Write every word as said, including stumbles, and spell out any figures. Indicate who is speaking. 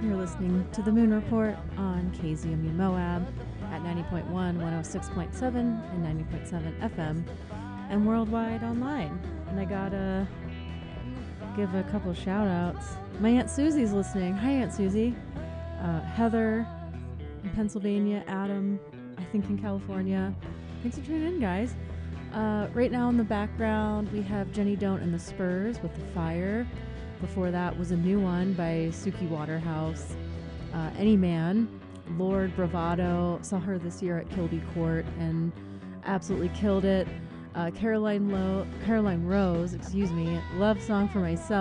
Speaker 1: You're listening to the Moon Report on K Z M U Moab at ninety point one, one oh six point seven, and ninety point seven F M, and worldwide online. And I gotta give a couple shout outs. My Aunt Susie's listening. Hi, Aunt Susie. Uh, Heather in Pennsylvania. Adam, I think in California. Thanks for tuning in, guys. Uh, right now in the background, we have Jenny Don't and the Spurs with The Fire. Before that was a new one by Suki Waterhouse. Uh, Any Man, Lord Bravado. Saw her this year at Kilby Court and absolutely killed it. Uh, Caroline Lo- Caroline Rose, excuse me, Love Song for Myself.